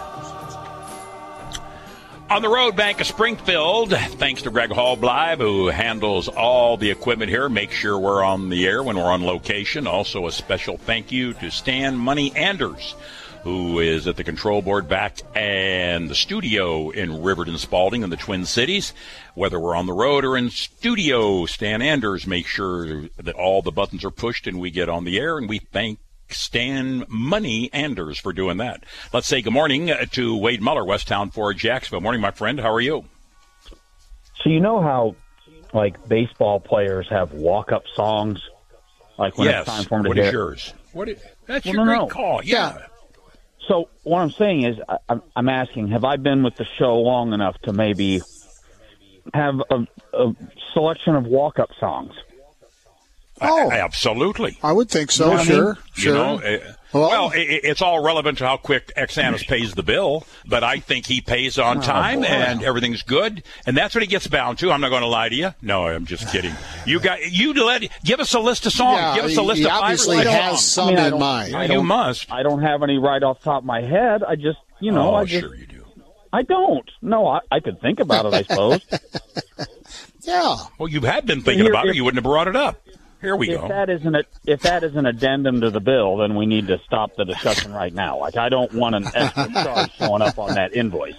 On the road, Bank of Springfield, thanks to Greg Hallbleib, who handles all the equipment here, make sure we're on the air when we're on location. Also, a special thank you to Stan Money Anders, who is at the control board back and the studio in Riverton Spalding in the Twin Cities. Whether we're on the road or in studio, Stan Anders makes sure that all the buttons are pushed and we get on the air, and we thank Stan Money Anders for doing that. Let's say good morning to Wade Muller, Westtown Ford, Jacksonville. Morning, my friend. How are you? So you know how, like, baseball players have walk-up songs? Like when it's time for them to What hit? is yours? That's Well, your no, great no. call. Yeah. So what I'm saying is, I'm asking, have I been with the show long enough to maybe have a selection of walk-up songs? Absolutely. I would think so. You know what I mean? Sure. You know, it's all relevant to how quick Xanis pays the bill, but I think he pays on time and everything's good, and that's what he gets bound to. I'm not going to lie to you. No, I'm just kidding. Give us a list of songs. Yeah, give us a list of 5 obviously or 6 has songs. some in mind. You must. I don't have any right off the top of my head. I just, Sure you do. I don't. No, I could think about it, I suppose. Yeah. Well, you had been thinking about it. You wouldn't have brought it up. Here we go. If that is an addendum to the bill, then we need to stop the discussion right now. Like, I don't want an extra charge showing up on that invoice.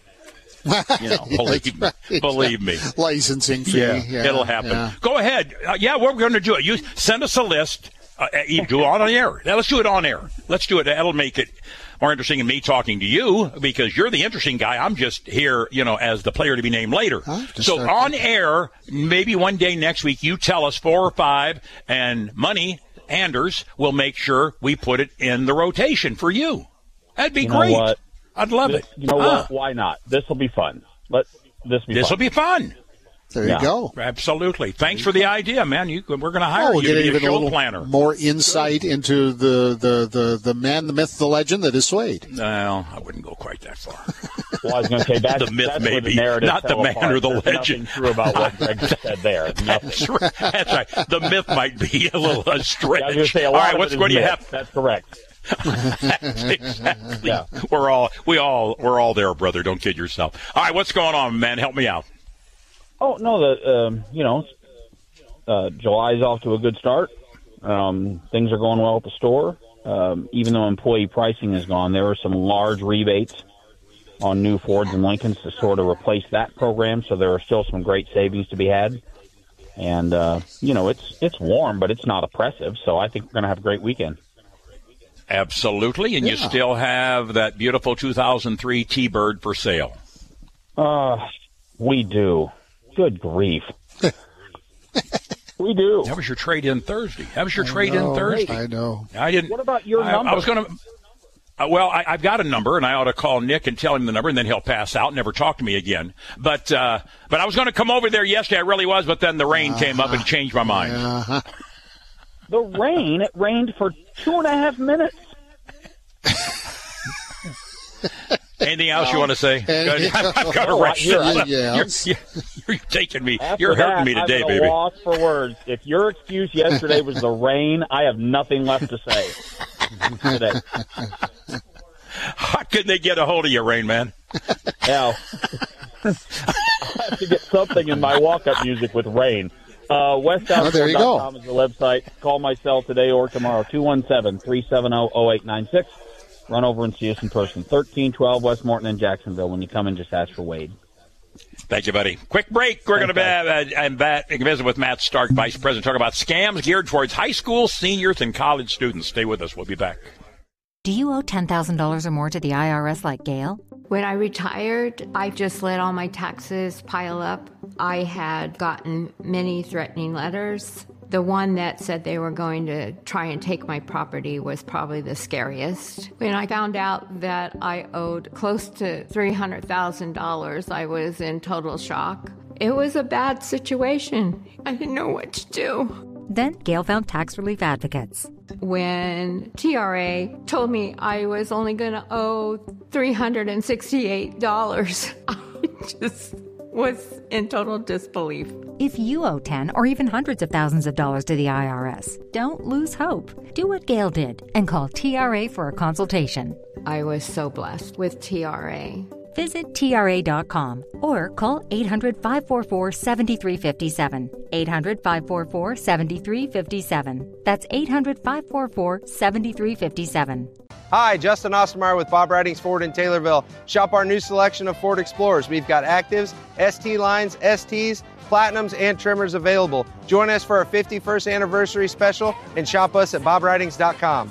Believe me. Licensing fee. Yeah, it'll happen. Yeah. Go ahead. We're going to do it. You send us a list. You do it on air. Now, let's do it on air. Let's do it. That'll make it more interesting than me talking to you, because you're the interesting guy. I'm just here, as the player to be named later. So on air, maybe one day next week, you tell us 4 or 5, and Money Anders will make sure we put it in the rotation for you. That'd be great. What? I'd love it. You know what? Why not? This will be fun. This will be fun. There you go. Absolutely. Thanks for the idea, man. We're going to hire we'll you get to be even a show little planner. More insight into the man, the myth, the legend that is Swade. No, I wouldn't go quite that far. Well, I was going to say the myth, that's maybe, where the narrative not the fell man apart. or the There's legend. Nothing true about what Greg just said there. That's right. That's right. The myth might be a little stretch. I was going to say a All lot right, of what it do is you myth. have? That's correct. That's exactly. Yeah. We're all there, brother. Don't kid yourself. All right, what's going on, man? Help me out. Oh no, July's off to a good start. Things are going well at the store. even though employee pricing is gone, there are some large rebates on new Fords and Lincolns to sort of replace that program. So there are still some great savings to be had. And, it's warm, but it's not oppressive. So I think we're going to have a great weekend. Absolutely. And you still have that beautiful 2003 T-Bird for sale. We do. Good grief. We do. That was your trade-in Thursday. I know. I didn't. What about your number? I was going to. I've got a number, and I ought to call Nick and tell him the number, and then he'll pass out and never talk to me again. But I was going to come over there yesterday. I really was, but then the rain came up and changed my mind. The rain? It rained for 2.5 minutes. Anything else you want to say? I've got to rush. You're taking me. You're hurting me today, I'm baby. at a loss for words. If your excuse yesterday was the rain, I have nothing left to say today. How could they get a hold of you, Rain Man? Now, I have to get something in my walk-up music with rain. WestOutdoor.com is the website. Call my cell today or tomorrow, 217-370-0896. Run over and see us in person. 1312 West Morton in Jacksonville. When you come in, just ask for Wade. Thank you, buddy. Quick break. We're going to visit with Matt Stark, Vice President, talk about scams geared towards high school, seniors, and college students. Stay with us. We'll be back. Do you owe $10,000 or more to the IRS like Gail? When I retired, I just let all my taxes pile up. I had gotten many threatening letters. The one that said they were going to try and take my property was probably the scariest. When I found out that I owed close to $300,000, I was in total shock. It was a bad situation. I didn't know what to do. Then Gail found tax relief advocates. When TRA told me I was only going to owe $368, I just was in total disbelief. If you owe 10 or even hundreds of thousands of dollars to the IRS, don't lose hope. Do what Gail did and call TRA for a consultation. I was so blessed with TRA. Visit TRA.com or call 800-544-7357. 800-544-7357. That's 800-544-7357. Hi, Justin Ostermeyer with Bob Ridings Ford in Taylorville. Shop our new selection of Ford Explorers. We've got Actives, ST lines, STs, Platinums, and Trimmers available. Join us for our 51st anniversary special and shop us at bobridings.com.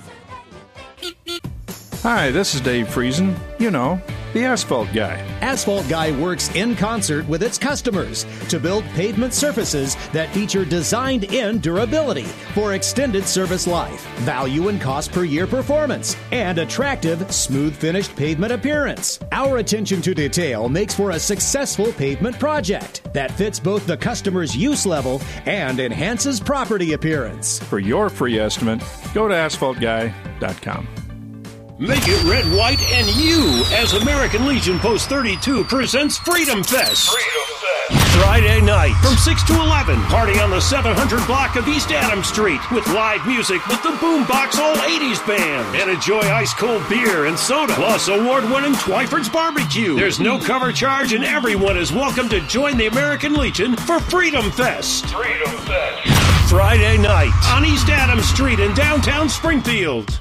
Hi, this is Dave Friesen. You know, the Asphalt Guy. Asphalt Guy works in concert with its customers to build pavement surfaces that feature designed-in durability for extended service life, value and cost per year performance, and attractive, smooth-finished pavement appearance. Our attention to detail makes for a successful pavement project that fits both the customer's use level and enhances property appearance. For your free estimate, go to asphaltguy.com. Make it red, white, and you as American Legion Post 32 presents Freedom Fest. Friday night from 6 to 11. Party on the 700 block of East Adams Street with live music with the Boombox All 80s Band. And enjoy ice-cold beer and soda. Plus award-winning Twyford's Barbecue. There's no cover charge and everyone is welcome to join the American Legion for Freedom Fest. Freedom Fest. Friday night on East Adams Street in downtown Springfield.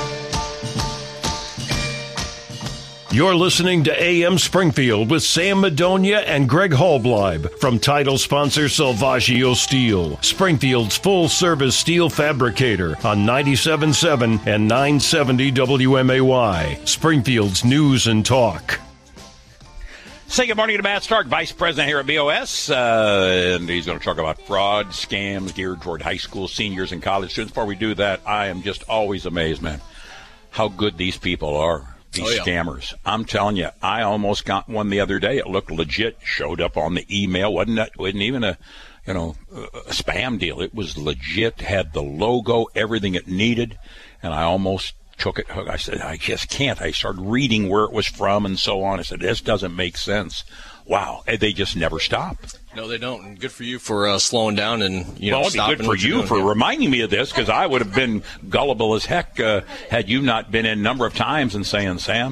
You're listening to AM Springfield with Sam Madonia and Greg Hallbleib from title sponsor Salvaggio Steel, Springfield's full-service steel fabricator on 97.7 and 970 WMAY, Springfield's News and Talk. Say good morning to Matt Stark, Vice President here at BOS, and he's going to talk about fraud, scams geared toward high school seniors and college students. Before we do that, I am just always amazed, man, how good these people are. These scammers. I'm telling you, I almost got one the other day. It looked legit. Showed up on the email. Wasn't even a spam deal. It was legit. Had the logo, everything it needed, and I almost took it. I said, I just can't. I started reading where it was from and so on. I said, this doesn't make sense. Wow, they just never stop. No, they don't. And good for you for slowing down and stopping. Good for you for reminding me of this, because I would have been gullible as heck had you not been in a number of times and saying, Sam,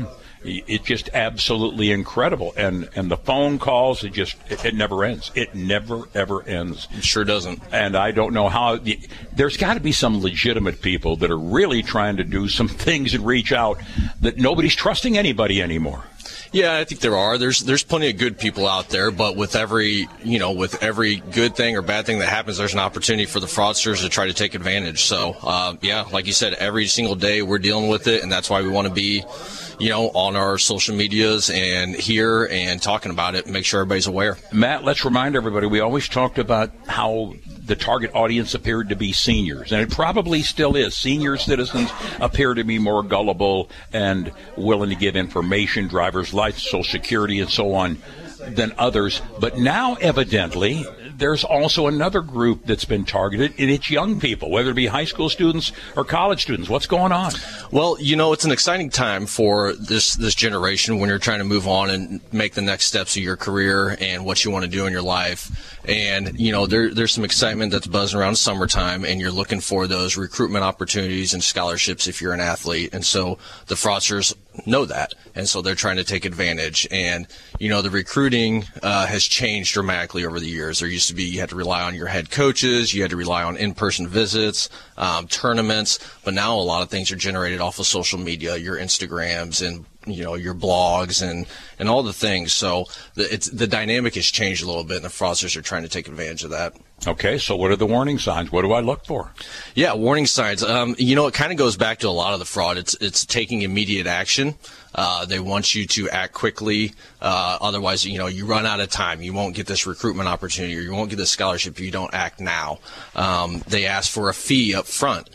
It's just absolutely incredible. And the phone calls, it never ends. It never, ever ends. It sure doesn't. And I don't know how. There's got to be some legitimate people that are really trying to do some things and reach out that nobody's trusting anybody anymore. Yeah, I think there are. There's plenty of good people out there, but with every good thing or bad thing that happens, there's an opportunity for the fraudsters to try to take advantage. So, like you said, every single day we're dealing with it, and that's why we want to be, on our social medias and here and talking about it, make sure everybody's aware. Matt, let's remind everybody, we always talked about how the target audience appeared to be seniors, and it probably still is. Senior citizens appear to be more gullible and willing to give information, driver's license, Social Security, and so on, than others. But now, evidently, there's also another group that's been targeted, and it's young people, whether it be high school students or college students. What's going on? Well, it's an exciting time for this generation when you're trying to move on and make the next steps of your career and what you want to do in your life. And, there's some excitement that's buzzing around summertime, and you're looking for those recruitment opportunities and scholarships if you're an athlete. And so the fraudsters know that, and so they're trying to take advantage. And the recruiting has changed dramatically over the years. There used to be, you had to rely on your head coaches, you had to rely on in-person visits, tournaments, but now a lot of things are generated off of social media, your Instagrams and your blogs and all the things. So the dynamic has changed a little bit, and the fraudsters are trying to take advantage of that. Okay, so what are the warning signs? What do I look for? Yeah, warning signs. It kind of goes back to a lot of the fraud. It's taking immediate action. They want you to act quickly. Otherwise, you run out of time. You won't get this recruitment opportunity, or you won't get this scholarship if you don't act now. They ask for a fee up front.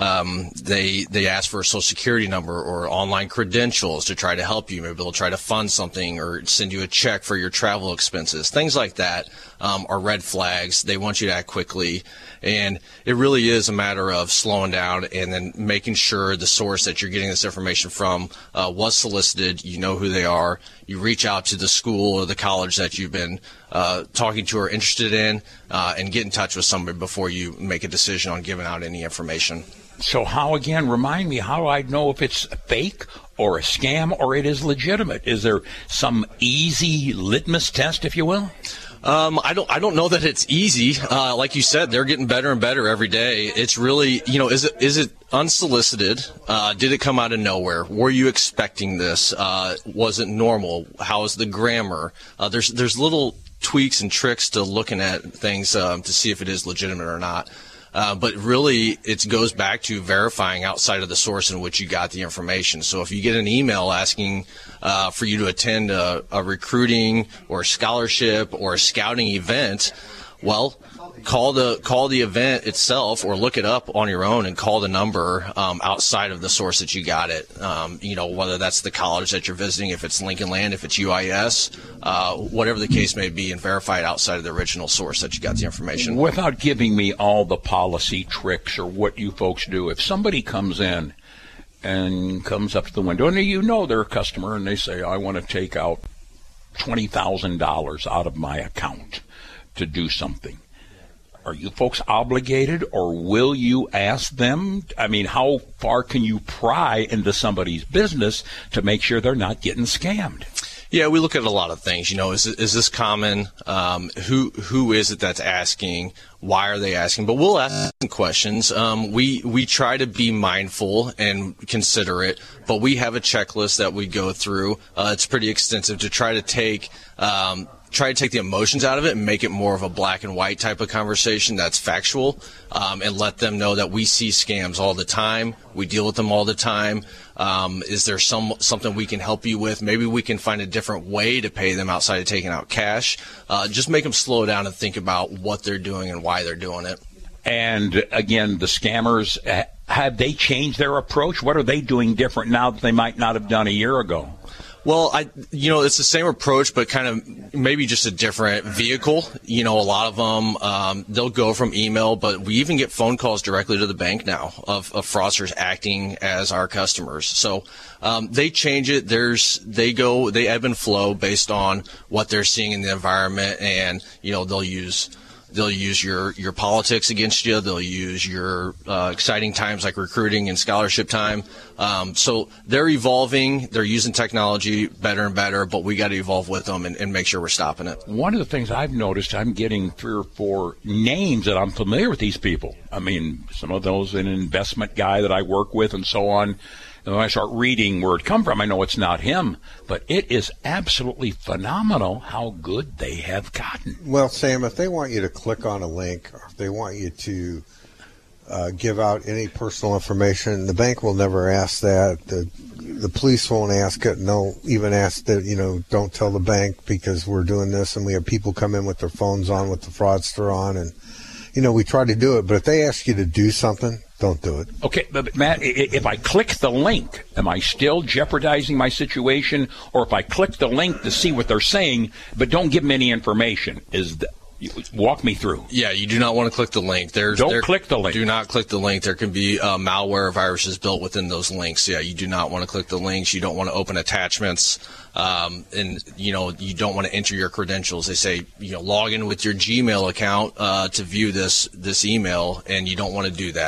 They ask for a Social Security number or online credentials to try to help you. Maybe they'll try to fund something or send you a check for your travel expenses. Things like that are red flags. They want you to act quickly. And it really is a matter of slowing down and then making sure the source that you're getting this information from was solicited. You know who they are. You reach out to the school or the college that you've been talking to or interested in, and get in touch with somebody before you make a decision on giving out any information. So remind me, how do I know if it's fake or a scam or it is legitimate? Is there some easy litmus test, if you will? I don't know that it's easy. Like you said, they're getting better and better every day. It's really, is it unsolicited? Did it come out of nowhere? Were you expecting this? Was it normal? How is the grammar? There's little tweaks and tricks to looking at things to see if it is legitimate or not. But really, it goes back to verifying outside of the source in which you got the information. So if you get an email asking for you to attend a recruiting or a scholarship or a scouting event, well, call the event itself or look it up on your own and call the number outside of the source that you got it. Whether that's the college that you're visiting, if it's Lincoln Land, if it's UIS, whatever the case may be, and verify it outside of the original source that you got the information. Without giving me all the policy tricks or what you folks do, if somebody comes in and comes up to the window, and they're a customer, and they say, I want to take out $20,000 out of my account to do something. Are you folks obligated, or will you ask them? I mean, how far can you pry into somebody's business to make sure they're not getting scammed? Yeah, we look at a lot of things. Is this common? Who is it that's asking? Why are they asking? But we'll ask questions. We try to be mindful and considerate, but we have a checklist that we go through. It's pretty extensive to try to take the emotions out of it and make it more of a black and white type of conversation that's factual, and let them know that we see scams all the time. We deal with them all the time. Is there something we can help you with? Maybe we can find a different way to pay them outside of taking out cash. Just make them slow down and think about what they're doing and why they're doing it. And again, the scammers, have they changed their approach? What are they doing different now that they might not have done a year ago? Well, it's the same approach, but kind of maybe just a different vehicle. A lot of them, they'll go from email, but we even get phone calls directly to the bank now of fraudsters acting as our customers. So they change it. They ebb and flow based on what they're seeing in the environment, and they'll use They'll use your politics against you. They'll use your exciting times like recruiting and scholarship time. So they're evolving. They're using technology better and better, but we got to evolve with them and make sure we're stopping it. One of the things I've noticed, I'm getting 3 or 4 names that I'm familiar with these people. I mean, some of those, an investment guy that I work with and so on. And when I start reading where it come from, I know it's not him, but it is absolutely phenomenal how good they have gotten. Well, Sam, if they want you to click on a link or if they want you to give out any personal information, the bank will never ask that. The police won't ask it, and they'll even ask that, don't tell the bank because we're doing this, and we have people come in with their phones on with the fraudster on, and, we try to do it. But if they ask you to do something, don't do it. Okay, but Matt, if I click the link, am I still jeopardizing my situation? Or if I click the link to see what they're saying, but don't give them any information, walk me through. Yeah, you do not want to click the link. Don't click the link. Do not click the link. There can be malware viruses built within those links. Yeah, you do not want to click the links. You don't want to open attachments. And you don't want to enter your credentials. They say, log in with your Gmail account to view this email, and you don't want to do that.